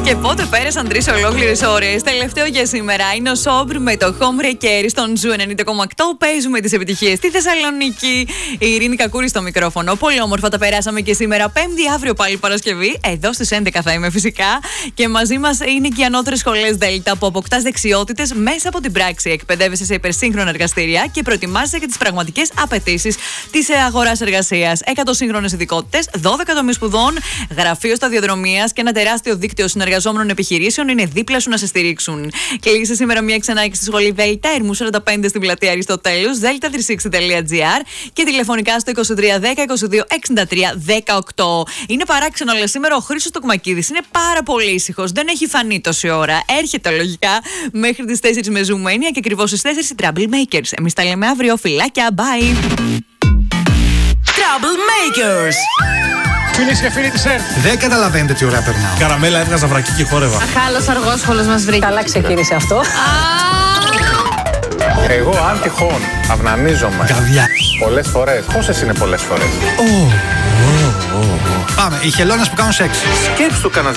Και πότε πέρασαν 3 ολόκληρες ώρες. Τελευταίο για σήμερα είναι ο Σόμπρ με το Home Wrecker στον Ζου 90,8. Παίζουμε τις επιτυχίες στη Θεσσαλονίκη. Η Ειρήνη Κακούρη στο μικρόφωνο. Πολύ όμορφα τα περάσαμε και σήμερα. Πέμπτη, αύριο πάλι Παρασκευή. Εδώ στις 11 θα είμαι φυσικά. Και μαζί μας είναι και οι ανώτερες σχολές Δέλτα που αποκτάς δεξιότητες μέσα από την πράξη. Εκπαιδεύεσαι σε υπερσύγχρονα εργαστήρια και προετοιμάζεσαι για τις πραγματικές απαιτήσεις της αγοράς εργασίας. 100 σύγχρονες ειδικότητες, 12 τομείς σπουδών, γραφείο σταδιοδρομίας και ένα τεράστιο δίκτυο συνεργαζόμενων επιχειρήσεων είναι δίπλα σου να σε στηρίξουν. Κλείσε σήμερα μια ξανά στη σχολή Δέλτα, Ερμού 45 στην πλατεία Αριστοτέλους, delta360.gr και τηλεφωνικά στο 2310 22 63 18. Είναι παράξενο, αλλά σήμερα ο Χρήστος Τοκμακίδης είναι πάρα πολύ ήσυχος. Δεν έχει φανεί τόση ώρα. Έρχεται λογικά μέχρι τις 4 με ζουμένια και ακριβώς στις 4 οι Troublemakers. Εμείς τα λέμε αύριο. Φιλάκια, bye! Troublemakers! Φίλες και φίλοι της ΕΡΤ. Δεν καταλαβαίνετε τι ώρα περνάω. Καραμέλα έβγαζα βρακί και χόρευα. Αχάλος αργόσχολος μας βρήκε. Καλά ξεκίνησε αυτό. Εγώ αν τυχόν αυνανίζομαι Καβιά. πολλές φορές. Πόσες είναι πολλές φορές? Πάμε, οι χελώνες που κάνουν σεξ. Σκέψου κανένα